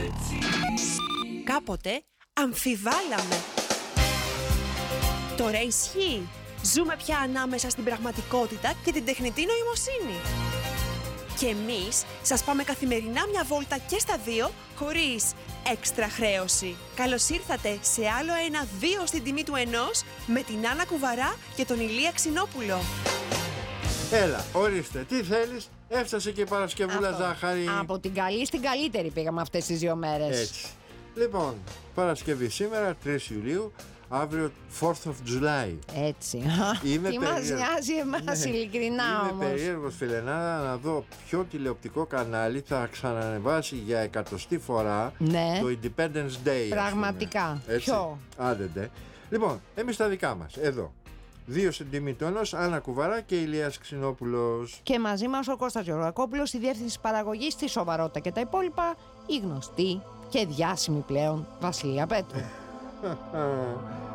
Κάποτε αμφιβάλαμε. Τώρα ισχύει. Ζούμε πια ανάμεσα στην πραγματικότητα και την τεχνητή νοημοσύνη. Και εμείς σας πάμε καθημερινά μια βόλτα και στα δύο, χωρίς έξτρα χρέωση. Καλώς ήρθατε σε άλλο ένα 2 στην τιμή του 1 με την Άννα Κουβαρά και τον Ηλία Ξινόπουλο. Έλα, ορίστε, τι θέλεις? Έφτασε και η Παρασκευούλα Ζάχαρη. Από την καλή στην καλύτερη πήγαμε αυτές τις 2 μέρες. Έτσι. Λοιπόν, Παρασκευή σήμερα, 3 Ιουλίου, αύριο 4th of July. Έτσι. Είμαι Τι μας νοιάζει εμάς, ειλικρινά Είμαι όμως. περίεργος, φιλενάδα, να δω ποιο τηλεοπτικό κανάλι θα ξανανεβάσει για 100η φορά το Independence Day. Πραγματικά. Ποιο? Άντε. Λοιπόν, εμείς τα δικά μας, εδώ. 2 στην τιμή του 1, Άννα Κουβαρά και Ηλίας Ξινόπουλος. Και μαζί μας ο Κώστας Γεωργακόπουλος, η διεύθυνση παραγωγής, τη σοβαρότητα και τα υπόλοιπα, η γνωστή και διάσημη πλέον Βασιλεία Πέτρου.